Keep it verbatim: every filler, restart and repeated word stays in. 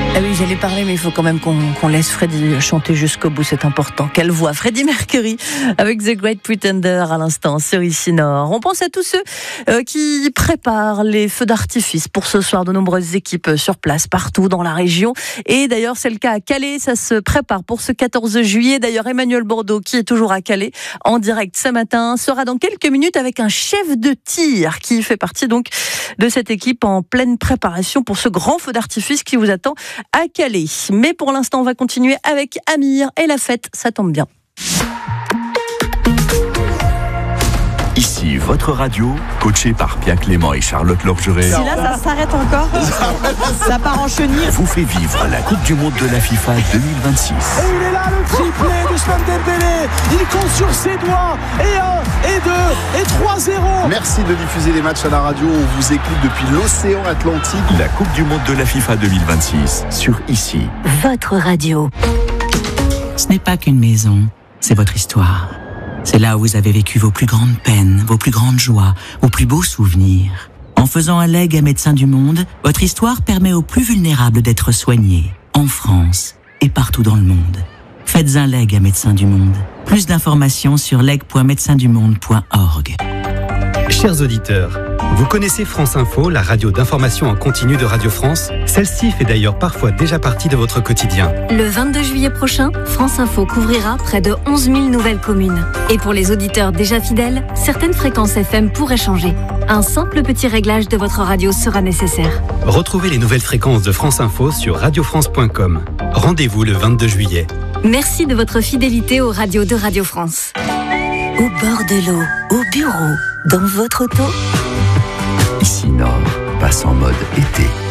Ah oui, j'allais parler, mais il faut quand même qu'on qu'on laisse Freddie chanter jusqu'au bout, c'est important. Quelle voix, Freddie Mercury, avec The Great Pretender à l'instant sur Ici Nord. On pense à tous ceux euh, qui préparent les feux d'artifice pour ce soir, de nombreuses équipes sur place, partout dans la région. Et d'ailleurs, c'est le cas à Calais, ça se prépare pour ce quatorze juillet. D'ailleurs, Emmanuel Bordeaux, qui est toujours à Calais, en direct ce matin, sera dans quelques minutes avec un chef de tir qui fait partie donc de cette équipe en pleine préparation pour ce grand feu d'artifice qui vous attend à Calais. Mais pour l'instant, on va continuer avec Amir et la fête, ça tombe bien. Ici, votre radio, coachée par Pierre Clément et Charlotte Lorgeret. Si là, ça s'arrête encore, ça part en chenille. Vous fait vivre la Coupe du Monde de la FIFA deux mille vingt-six. Et il est là, le triplé d'Ousmane Dembélé. Il compte sur ses doigts. Et un, et deux, et trois zéro. Merci de diffuser les matchs à la radio. On vous écoute depuis l'océan Atlantique. La Coupe du Monde de la FIFA deux mille vingt-six sur Ici. Votre radio. Ce n'est pas qu'une maison, c'est votre histoire. C'est là où vous avez vécu vos plus grandes peines, vos plus grandes joies, vos plus beaux souvenirs. En faisant un legs à Médecins du Monde, votre histoire permet aux plus vulnérables d'être soignés, en France et partout dans le monde. Faites un legs à Médecins du Monde. Plus d'informations sur leg point médecins du monde point org. Chers auditeurs, vous connaissez France Info, la radio d'information en continu de Radio France? Celle-ci fait d'ailleurs parfois déjà partie de votre quotidien. Le vingt-deux juillet prochain, France Info couvrira près de onze mille nouvelles communes. Et pour les auditeurs déjà fidèles, certaines fréquences F M pourraient changer. Un simple petit réglage de votre radio sera nécessaire. Retrouvez les nouvelles fréquences de France Info sur radio france point com. Rendez-vous le vingt-deux juillet. Merci de votre fidélité aux radios de Radio France. Au bord de l'eau, au bureau, dans votre auto. Ici Nord passe en mode été.